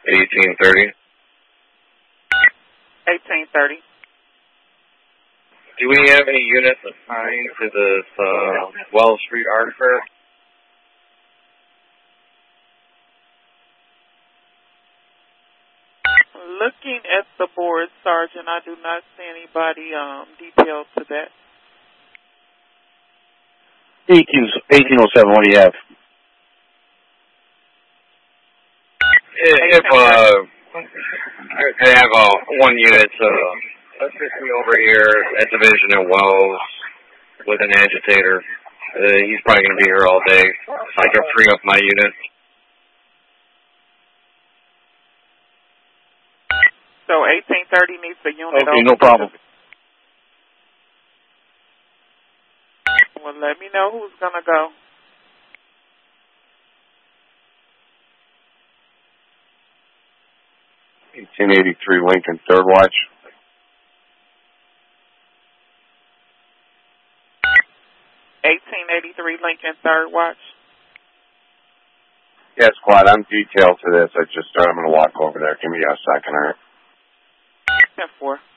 1830. 1830. Do we have any units assigned to this Wells Street Art Fair? Looking at the board, Sergeant, I do not see anybody detailed to that. 1807, what do you have? If I have one unit assist me over here at Division at Wells with an agitator. He's probably going to be here all day. I can free up my unit. So 1830 needs a unit. Okay, no problem. Well, let me know who's going to go. $1883 Lincoln, 3rd watch. $1883 Lincoln, 3rd watch. Yeah, squad, I'm detailed to this. I'm going to walk over there. Give me a second, all right? 10-4.